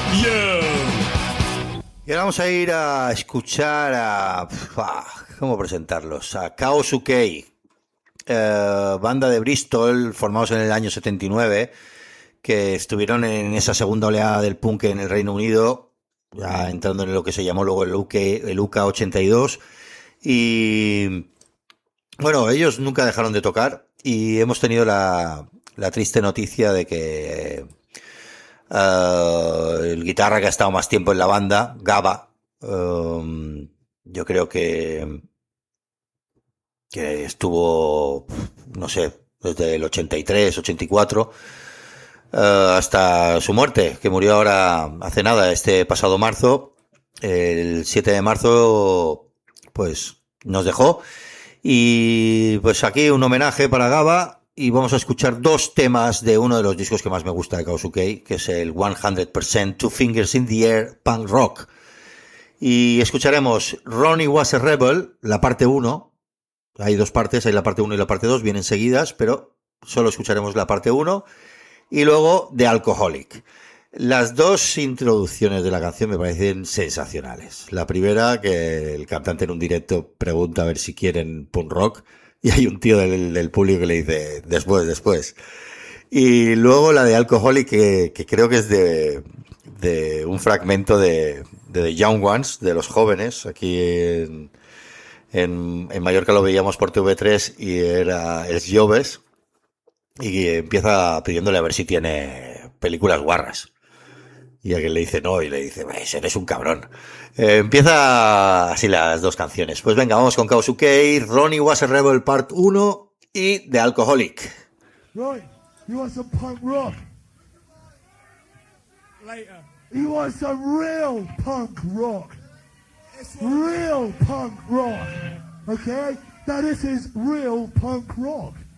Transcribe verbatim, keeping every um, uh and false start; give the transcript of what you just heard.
Yo. Y ahora vamos a ir a escuchar a... ¿Cómo presentarlos? A Chaos U K, eh, banda de Bristol, formados en el año setenta y nueve, que estuvieron en esa segunda oleada del punk en el Reino Unido, ya entrando en lo que se llamó luego el U K, el U K ochenta y dos. Y bueno, ellos nunca dejaron de tocar y hemos tenido la, la triste noticia de que uh, el guitarra que ha estado más tiempo en la banda, Gaba, um, yo creo que que estuvo, no sé, desde el ochenta y tres, ochenta y cuatro uh, hasta su muerte, que murió ahora hace nada, este pasado marzo, el siete de marzo, pues nos dejó. Y pues aquí un homenaje para Gaba y vamos a escuchar dos temas de uno de los discos que más me gusta de Chaos U K, que es el cien por ciento Two Fingers in the Air Punk Rock. Y escucharemos Ronnie Was a Rebel, la parte uno. Hay dos partes, hay la parte uno y la parte dos, vienen seguidas, pero solo escucharemos la parte uno. Y luego The Alcoholic. Las dos introducciones de la canción me parecen sensacionales. La primera, que el cantante en un directo pregunta a ver si quieren punk rock, y hay un tío del, del público que le dice después, después. Y luego la de Alcoholic, que, que creo que es de, de un fragmento de, de The Young Ones, de los jóvenes. Aquí en, en, en Mallorca lo veíamos por T V tres y era Els Joves, y empieza pidiéndole a ver si tiene películas guarras. Y aquel le dice no, y le dice, eres un cabrón. Eh, empieza así las dos canciones. Pues venga, vamos con Chaos U K, Ronnie Was a Rebel Part uno y The Alcoholic. Right, you want some punk rock? Later. You want some real punk rock? Real punk rock, okay? Now this is real punk rock.